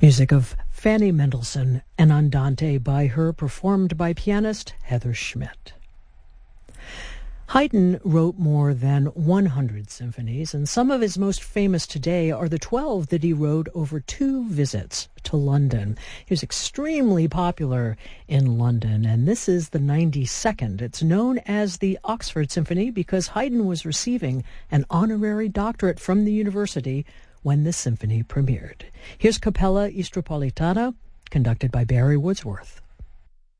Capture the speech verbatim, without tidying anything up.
Music of Fanny Mendelssohn and Andante by her, performed by pianist Heather Schmidt. Haydn wrote more than one hundred symphonies, and some of his most famous today are the twelve that he wrote over two visits to London. He was extremely popular in London, and this is the ninety-second. It's known as the Oxford Symphony because Haydn was receiving an honorary doctorate from the university when the symphony premiered. Here's Capella Istropolitana, conducted by Barry Woodsworth.